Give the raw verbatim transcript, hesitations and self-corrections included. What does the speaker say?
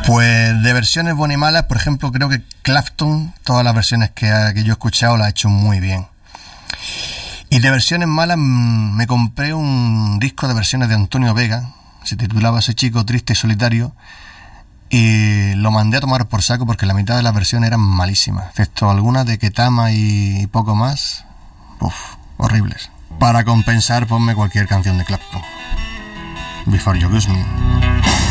Pues de versiones buenas y malas, por ejemplo, creo que Clapton, todas las versiones que, ha, que yo he escuchado las ha hecho muy bien. Y de versiones malas me compré un disco de versiones de Antonio Vega, se titulaba Ese chico triste y solitario, y lo mandé a tomar por saco porque la mitad de las versiones eran malísimas, excepto algunas de Ketama y poco más, uf, horribles. Para compensar, ponme cualquier canción de Clapton. Before You Lose Me.